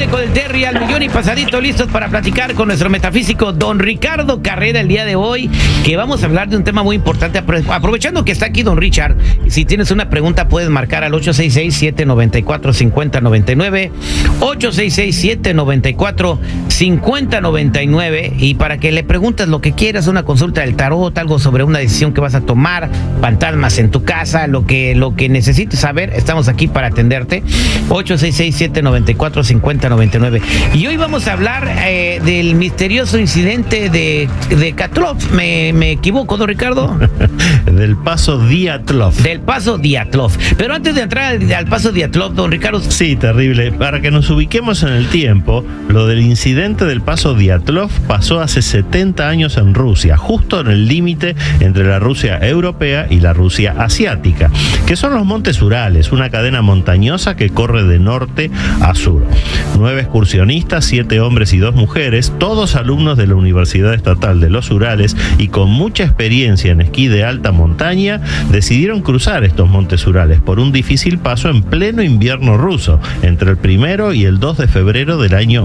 con el Terry al millón y pasadito, listos para platicar con nuestro metafísico don Ricardo Carrera el día de hoy, que vamos a hablar de un tema muy importante. Aprovechando que está aquí don Richard, si tienes una pregunta puedes marcar al 866-794-5099, 866-794-5099, y para que le preguntes lo que quieras, una consulta del tarot, algo sobre una decisión que vas a tomar, fantasmas en tu casa, lo que necesites saber, estamos aquí para atenderte. 866-794-5099. Y hoy vamos a hablar del misterioso incidente de Katlov. ¿Me equivoco, don Ricardo? Del paso Diatlov. Del paso Diatlov. Pero antes de entrar al paso Diatlov, don Ricardo. Sí, terrible. Para que nos ubiquemos en el tiempo, lo del incidente del paso Diatlov pasó hace 70 años en Rusia, justo en el límite entre la Rusia europea y la Rusia asiática, que son los Montes Urales, una cadena montañosa que corre de norte a sur. 9 excursionistas, 7 hombres y 2 mujeres, todos alumnos de la Universidad Estatal de los Urales y con mucha experiencia en esquí de alta montaña, decidieron cruzar estos Montes Urales por un difícil paso en pleno invierno ruso, entre el 1 y el 2 de febrero del año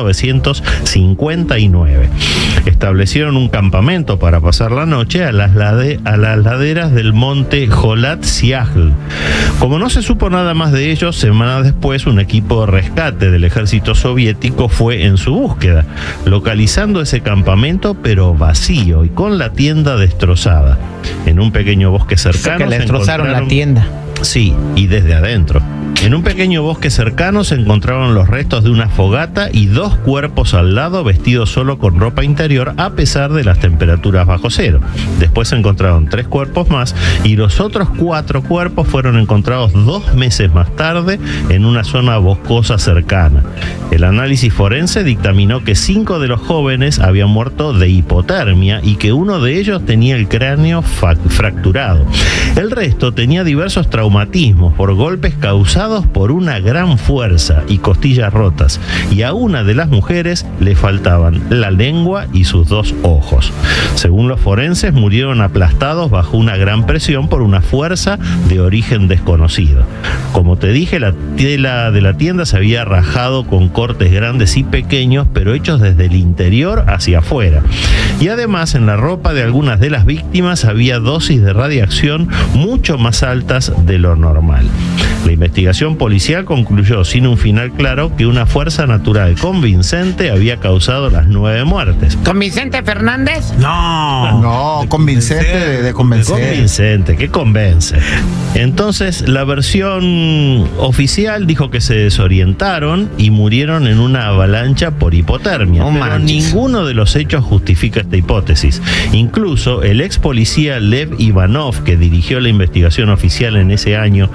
1959. Establecieron un campamento para pasar la noche a las laderas del monte Jolat-Siajl. Como no se supo nada más de ellos, semanas después un equipo de rescate del ejército soviético fue en su búsqueda, localizando ese campamento pero vacío y con la tienda destrozada. En un pequeño bosque cercano que le destrozaron la tienda. Sí, y desde adentro. En un pequeño bosque cercano se encontraron los restos de una fogata y 2 cuerpos al lado vestidos solo con ropa interior a pesar de las temperaturas bajo cero. Después se encontraron 3 cuerpos más y los otros 4 cuerpos fueron encontrados 2 meses más tarde en una zona boscosa cercana. El análisis forense dictaminó que 5 de los jóvenes habían muerto de hipotermia y que uno de ellos tenía el cráneo fracturado. El resto tenía diversos traumatismos por golpes causados por una gran fuerza y costillas rotas, y a una de las mujeres le faltaban la lengua y sus 2 ojos. Según los forenses, murieron aplastados bajo una gran presión por una fuerza de origen desconocido. Como te dije, la tela de la tienda se había rajado con cortes grandes y pequeños, pero hechos desde el interior hacia afuera. Y además, en la ropa de algunas de las víctimas había dosis de radiación mucho más altas de lo normal. La investigación policial concluyó, sin un final claro, que una fuerza natural convincente había causado las 9 muertes. ¿Convincente Fernández? No, convincente de convencer. Convincente, que convence. Entonces, la versión oficial dijo que se desorientaron y murieron en una avalancha por hipotermia. Pero ninguno de los hechos justifica esta hipótesis. Incluso el ex policía Lev Ivanov, que dirigió la investigación oficial en ese año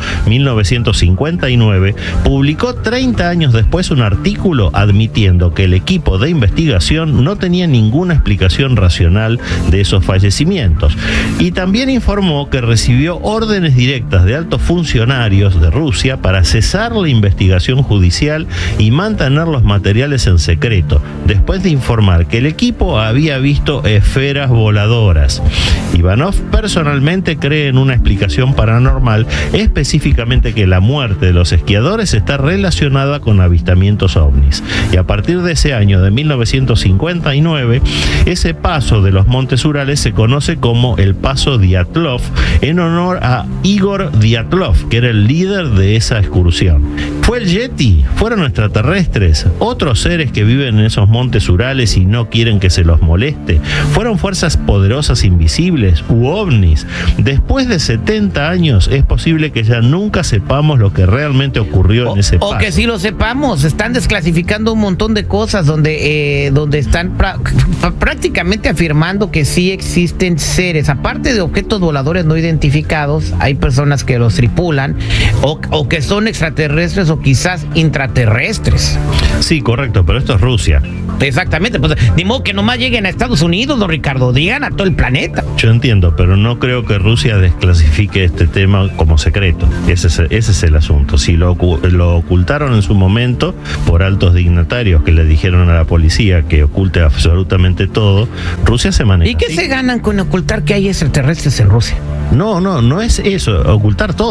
1959, publicó 30 años después un artículo admitiendo que el equipo de investigación no tenía ninguna explicación racional de esos fallecimientos. Y también informó que recibió órdenes directas de altos funcionarios de Rusia para cesar la investigación judicial y mantener los materiales en secreto, después de informar que el equipo había visto esferas voladoras. Ivanov personalmente cree en una explicación paranormal, específicamente que la muerte de los esquiadores está relacionada con avistamientos ovnis. Y a partir de ese año de 1959, ese paso de los Montes Urales se conoce como el paso Diatlov, en honor a Igor Diatlov, que era el líder de esa excursión. ¿Fue el Yeti? ¿Fueron extraterrestres? ¿Otros seres que viven en esos Montes Urales y no quieren que se los moleste? ¿Fueron fuerzas poderosas invisibles u ovnis? Después de 70 años es posible que ya nunca sepamos lo que realmente ocurrió en ese paso. O que sí lo sepamos. Están desclasificando un montón de cosas donde están prácticamente afirmando que sí existen seres. Aparte de objetos voladores no identificados, hay personas que los tripulan o que son extraterrestres o quizás intraterrestres. Sí, correcto, pero esto es Rusia. Exactamente, pues ni modo que nomás lleguen a Estados Unidos, don Ricardo, llegan a todo el planeta. Yo entiendo, pero no creo que Rusia desclasifique este tema como secreto. Ese es el asunto. Si lo ocultaron en su momento por altos dignatarios que le dijeron a la policía que oculte absolutamente todo, Rusia se maneja. ¿Y qué se ganan con ocultar que hay extraterrestres en Rusia? No es eso, ocultar todo.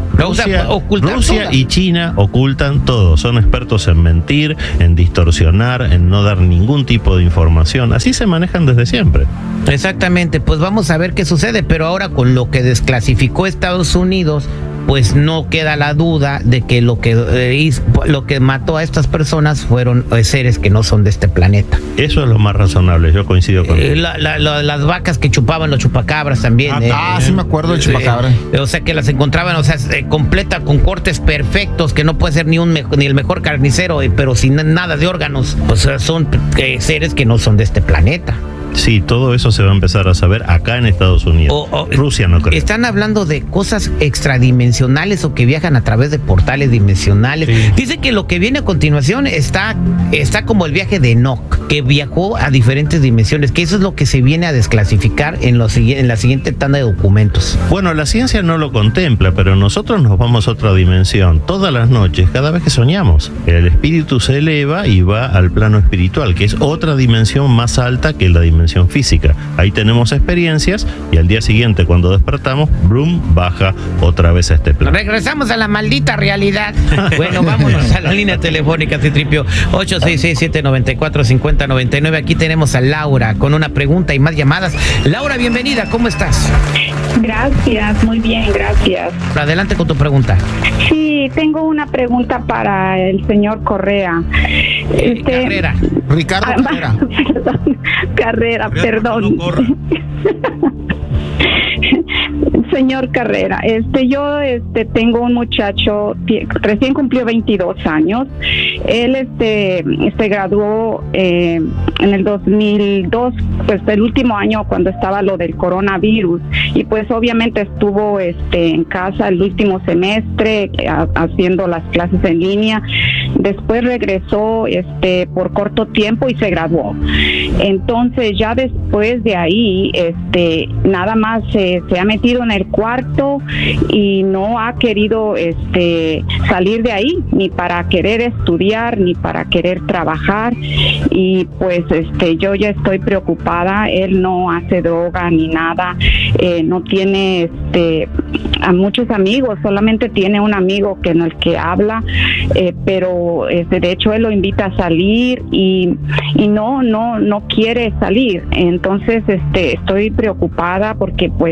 Rusia y China ocultan todo. Son expertos en mentir, en distorsionar, en no dar ningún tipo de información. Así se manejan desde siempre. Exactamente, pues vamos a ver qué sucede, pero ahora con lo que desclasificó Estados Unidos, pues no queda la duda de que lo que mató a estas personas fueron seres que no son de este planeta. Eso es lo más razonable, yo coincido con las vacas que chupaban los chupacabras también. Sí me acuerdo del chupacabra. O sea, que las encontraban, o sea, completa con cortes perfectos, que no puede ser ni el mejor carnicero, pero sin nada de órganos. Pues son seres que no son de este planeta. Sí, todo eso se va a empezar a saber acá en Estados Unidos. Rusia no creo. Están hablando de cosas extradimensionales o que viajan a través de portales dimensionales. Sí. Dice que lo que viene a continuación está como el viaje de Enoch, que viajó a diferentes dimensiones, que eso es lo que se viene a desclasificar en la siguiente tanda de documentos. Bueno, la ciencia no lo contempla, pero nosotros nos vamos a otra dimensión todas las noches, cada vez que soñamos. El espíritu se eleva y va al plano espiritual, que es otra dimensión más alta que la dimensión física. Ahí tenemos experiencias y al día siguiente, cuando despertamos, brum, baja otra vez a este plano. Regresamos a la maldita realidad. Bueno, vámonos a la línea telefónica, Citripio, 866-794-5099. Aquí tenemos a Laura con una pregunta y más llamadas. Laura, bienvenida, ¿cómo estás? Gracias, muy bien, gracias. Adelante con tu pregunta. Sí, tengo una pregunta para el señor Correa. Carrera. Ricardo Carrera. Carrera, perdón. Señor Carrera, yo tengo un muchacho, recién cumplió 22 años. Él se graduó en el 2002, pues el último año cuando estaba lo del coronavirus, y pues obviamente estuvo en casa el último semestre haciendo las clases en línea. Después regresó por corto tiempo y se graduó. Entonces ya después de ahí nada más se ha metido en el cuarto y no ha querido salir de ahí, ni para querer estudiar ni para querer trabajar. Y pues yo ya estoy preocupada. Él no hace droga ni nada, no tiene a muchos amigos, solamente tiene un amigo en el que habla, pero de hecho él lo invita a salir y no quiere salir. Entonces estoy preocupada porque pues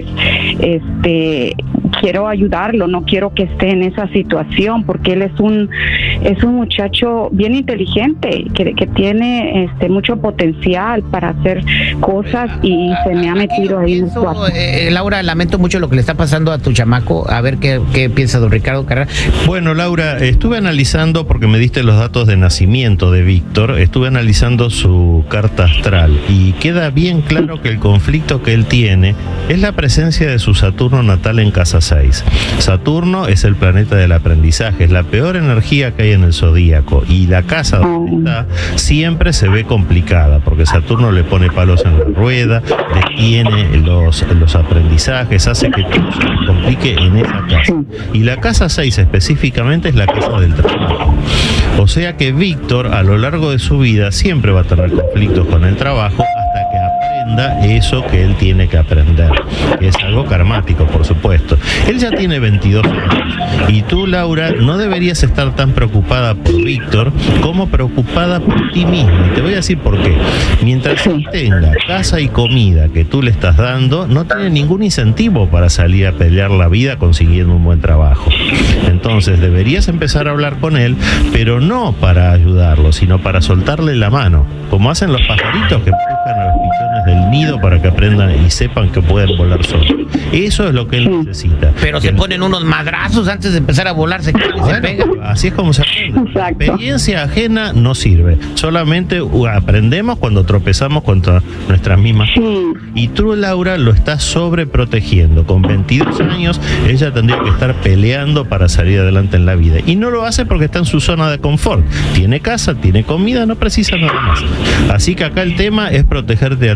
quiero ayudarlo, no quiero que esté en esa situación, porque él es un muchacho bien inteligente, que tiene mucho potencial para hacer cosas, y se me ha metido ahí en el cuarto. Laura, lamento mucho lo que le está pasando a tu chamaco. A ver qué piensa don Ricardo Carrera. Bueno, Laura, estuve analizando, porque me diste los datos de nacimiento de Víctor, estuve analizando su carta astral y queda bien claro que el conflicto que él tiene es la presencia de su Saturno natal en casa 6. Saturno es el planeta del aprendizaje, es la peor energía que hay en el zodíaco, y la casa donde está siempre se ve complicada porque Saturno le pone palos en la rueda, detiene los aprendizajes, hace que todo se complique en esa casa. Y la casa 6 específicamente es la casa del trabajo. O sea que Víctor a lo largo de su vida siempre va a tener conflictos con el trabajo hasta que aprenda eso que él tiene que aprender, que es algo karmático, por supuesto. Él ya tiene 22 años y tú, Laura, no deberías estar tan preocupada por Víctor como preocupada por ti misma, y te voy a decir por qué. Mientras él tenga casa y comida que tú le estás dando, no tiene ningún incentivo para salir a pelear la vida consiguiendo un buen trabajo. Entonces deberías empezar a hablar con él, pero no para ayudarlo, sino para soltarle la mano, como hacen los pajaritos que empujan a los pichones del nido para que aprendan y sepan que pueden volar solos. Eso es lo que él necesita. Pero se ponen unos madrazos antes de empezar a volar, se pegan. Así es como se aprende. La experiencia ajena no sirve. Solamente aprendemos cuando tropezamos contra nuestras mismas. Y tú, Laura, lo estás sobreprotegiendo. Con 22 años, ella tendría que estar peleando para salir adelante en la vida. Y no lo hace porque está en su zona de confort. Tiene casa, tiene comida, no precisa nada más. Así que acá el tema es protegerte a ti, Laura.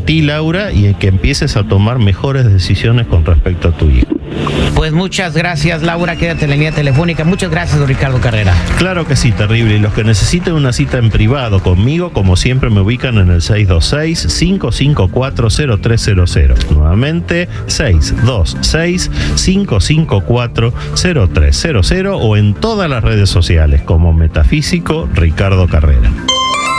Laura, y que empieces a tomar mejores decisiones con respecto a tu hijo. Pues muchas gracias, Laura. Quédate en la línea telefónica. Muchas gracias, don Ricardo Carrera. Claro que sí, Terrible. Y los que necesiten una cita en privado conmigo, como siempre, me ubican en el 626-554-0300. Nuevamente, 626-554-0300 o en todas las redes sociales como Metafísico Ricardo Carrera.